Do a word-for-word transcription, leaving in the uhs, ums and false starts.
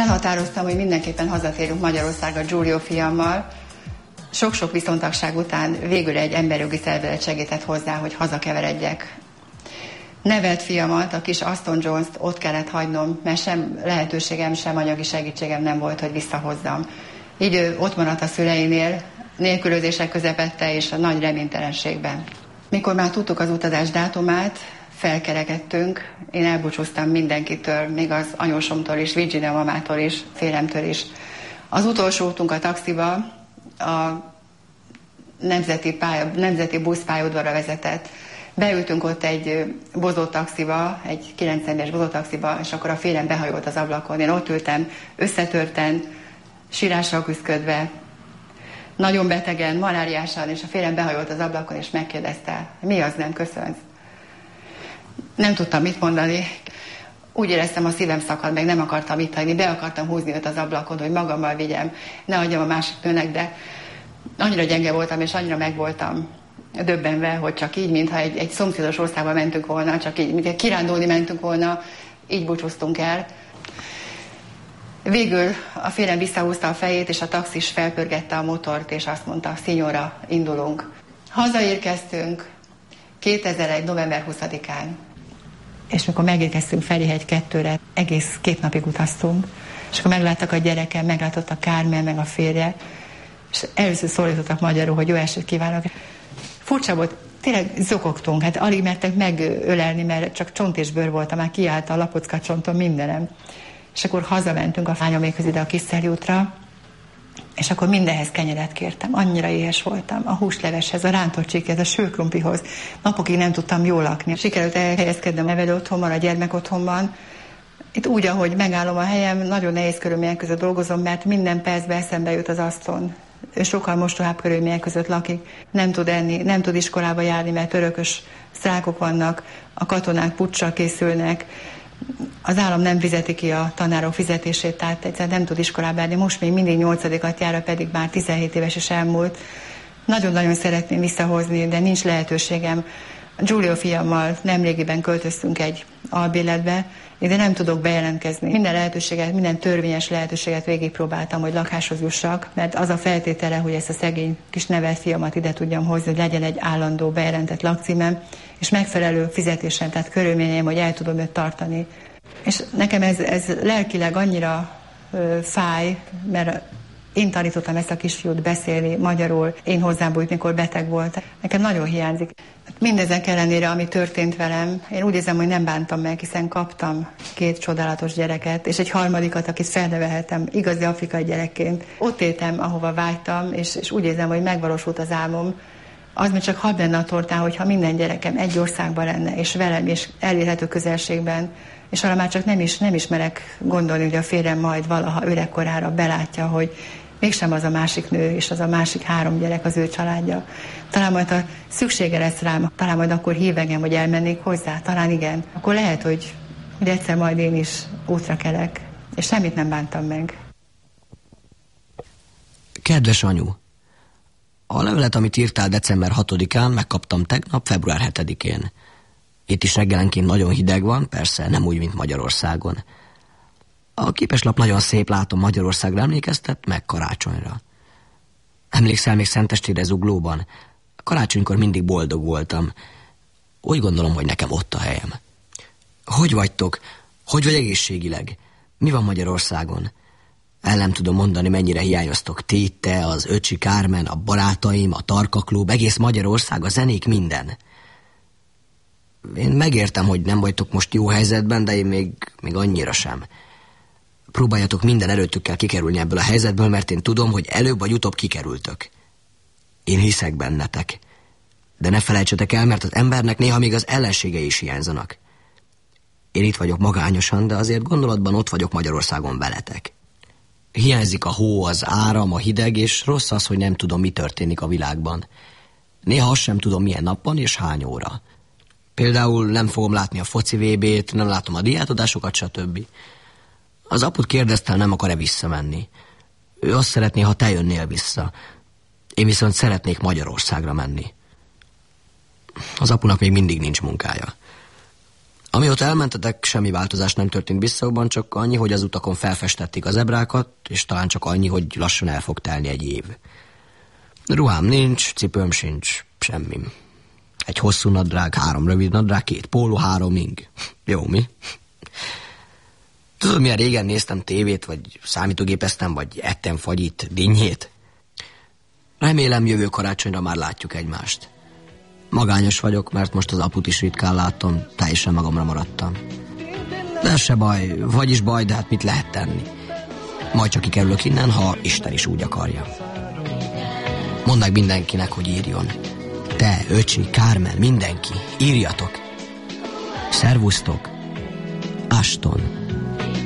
Elhatároztam, hogy mindenképpen hazatérünk Magyarországra Giulio fiammal. Sok-sok viszontagság után végül egy emberjogi szervezet segített hozzá, hogy hazakeveredjek. Nevelt fiamat, a kis Aston Jones-t ott kellett hagynom, mert sem lehetőségem, sem anyagi segítségem nem volt, hogy visszahozzam. Így ő ott maradt a szüleinél, nélkülözések közepette és a nagy reménytelenségben. Mikor már tudtuk az utazás dátumát, felkerekedtünk, én elbúcsúztam mindenkitől, még az anyósomtól is, Virginia mamától is, félemtől is. Az utolsó útunk a taxiba a nemzeti, pálya, nemzeti buszpályaudvarra vezetett. Beültünk ott egy bozótaxiba, egy kilenc személyes bozótaxiba, és akkor a férjem behajolt az ablakon. Én ott ültem, összetörten, sírással küszködve, nagyon betegen, maláriásan, és a férjem behajolt az ablakon, és megkérdezte, mi az, nem köszönsz? Nem tudtam mit mondani. Úgy éreztem, a szívem szakad, meg nem akartam itt hagyni, be akartam húzni őt az ablakon, hogy magammal vigyem, ne adjam a másik nőnek, de annyira gyenge voltam, és annyira megvoltam döbbenve, hogy csak így, mintha egy, egy szomszédos országba mentünk volna, csak így, mintha kirándulni mentünk volna, így búcsúztunk el. Végül a férjem visszahúzta a fejét, és a taxis felpörgette a motort, és azt mondta, Signora, indulunk. Hazaérkeztünk kétezer-egy. november huszadikán. És mikor megérkeztünk Ferihegy kettőre, egész két napig utaztunk, és akkor megláttak a gyerekem, meglátott a Kármen, meg a férje, és először szólítottak magyarul, hogy jó estét kívánok. Furcsa volt, tényleg zokogtunk, hát alig mertek megölelni, mert csak csont és bőr voltam, már kiállt a lapocka csontom mindenem. És akkor hazamentünk a lányomékhoz ide a Kiszteli útra, és akkor mindenhez kenyeret kértem. Annyira éhes voltam. A húsleveshez, a rántott csirkéhez, a sőkrumplihoz. Napokig nem tudtam jól lakni. Sikerült elhelyezkednem a nevelő otthonban, a gyermek otthonban. Itt úgy, ahogy megállom a helyem, nagyon nehéz körülmények között dolgozom, mert minden percben eszembe jut az Aston. Ő sokkal mostohább körülmények között lakik. Nem tud enni, nem tud iskolába járni, mert örökös sztrákok vannak, a katonák puccsal készülnek, az állam nem fizeti ki a tanárok fizetését, tehát egyszerűen nem tud iskolába járni. Most még mindig nyolcadikat jár, pedig már tizenhét éves is elmúlt. Nagyon-nagyon szeretném visszahozni, de nincs lehetőségem. Giulio fiammal nemrégiben költöztünk egy albérletbe, de nem tudok bejelentkezni. Minden lehetőséget, minden törvényes lehetőséget végigpróbáltam, hogy lakáshoz jussak, mert az a feltétele, hogy ezt a szegény kis nevelt fiamat ide tudjam hozni, hogy legyen egy állandó bejelentett lakcímem, és megfelelő fizetésem, tehát körülményeim, hogy el tudom őt tartani. És nekem ez, ez lelkileg annyira ö, fáj, mert én tanítottam ezt a kisfiút beszélni magyarul, én hozzám bújt, mikor beteg volt. Nekem nagyon hiányzik. Mindezen ellenére, ami történt velem, én úgy érzem, hogy nem bántam meg, hiszen kaptam két csodálatos gyereket, és egy harmadikat, akit felnevelhetem igazi afrikai gyerekként. Ott éltem, ahova vágytam, és, és úgy érzem, hogy megvalósult az álmom. Az még csak hadd lenne a tortán, hogyha minden gyerekem egy országban lenne, és velem, és elérhető közelségben, és arra már csak nem is, nem ismerek gondolni, hogy a férjem majd valaha öregkorára belátja, hogy mégsem az a másik nő, és az a másik három gyerek az ő családja. Talán majd a szüksége lesz rám, talán majd akkor hív engem, hogy elmennék hozzá, talán igen. Akkor lehet, hogy, hogy egyszer majd én is útra kelek, és semmit nem bántam meg. Kedves anyu, a levelet, amit írtál december hatodikán, megkaptam tegnap, február hetedikén. Itt is reggelenként nagyon hideg van, persze nem úgy, mint Magyarországon. A képeslap nagyon szép, látom, Magyarországra emlékeztet, meg karácsonyra. Emlékszel még Szentestére Zuglóban? Karácsonykor mindig boldog voltam. Úgy gondolom, hogy nekem ott a helyem. Hogy vagytok? Hogy vagy egészségileg? Mi van Magyarországon? El nem tudom mondani, mennyire hiányoztok ti, te, az öcsi Kármen, a barátaim, a Tarka Klub, egész Magyarország, a zenék, minden. Én megértem, hogy nem vagytok most jó helyzetben, de én még, még annyira sem. Próbáljatok minden erőtökkel kikerülni ebből a helyzetből, mert én tudom, hogy előbb vagy utóbb kikerültök. Én hiszek bennetek. De ne felejtsetek el, mert az embernek néha még az ellenségei is hiányzanak. Én itt vagyok magányosan, de azért gondolatban ott vagyok Magyarországon veletek. Hiányzik a hó, az áram, a hideg, és rossz az, hogy nem tudom, mi történik a világban. Néha azt sem tudom, milyen nap van és hány óra. Például nem fogom látni a foci vé bét, nem látom a díjátadásokat, stb. Az aput kérdeztem, nem akar-e visszamenni. Ő azt szeretné, ha te jönnél vissza. Én viszont szeretnék Magyarországra menni. Az apunak még mindig nincs munkája. Amióta elmentetek, semmi változás nem történt Bissauban, csak annyi, hogy az utakon felfestették az zebrákat, és talán csak annyi, hogy lassan el fog telni egy év. Ruhám nincs, cipőm sincs, semmim. Egy hosszú nadrág, három rövid nadrág, két póló, három ing. Jó, mi? Tudod, milyen régen néztem tévét, vagy számítógépeztem, vagy ettem fagyit, dinnyét? Remélem, jövő karácsonyra már látjuk egymást. Magányos vagyok, mert most az aput is ritkán láttam, teljesen magamra maradtam. De ez se baj, vagyis baj, de hát mit lehet tenni? Majd csak kikerülök innen, ha Isten is úgy akarja. Mondd meg mindenkinek, hogy írjon. Te, öcsi, Kármen, mindenki, írjatok. Szervusztok, Aston.